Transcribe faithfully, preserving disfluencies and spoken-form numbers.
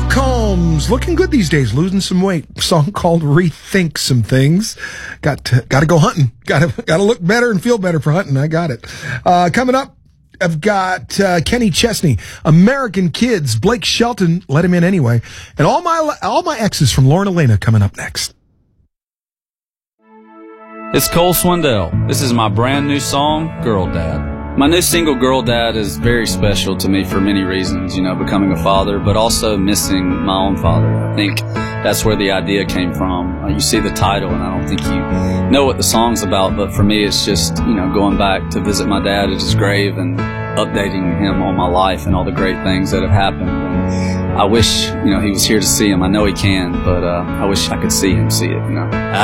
Combs, looking good these days, losing some weight. Song called Rethink Some Things. Got to, got to go hunting. Got to, got to look better and feel better for hunting. I got it. Uh, coming up, I've got uh, Kenny Chesney, American Kids, Blake Shelton, let him in anyway, and all my all my exes from Lauren Elena coming up next. It's Cole Swindell. This is my brand new song, Girl Dad. My new single, Girl Dad, is very special to me for many reasons, you know, becoming a father, but also missing my own father. I think that's where the idea came from. Uh, you see the title, and I don't think you know what the song's about, but for me, it's just, you know, going back to visit my dad at his grave and updating him on my life and all the great things that have happened. And I wish, you know, he was here to see him. I know he can, but uh, I wish I could see him see it, you know.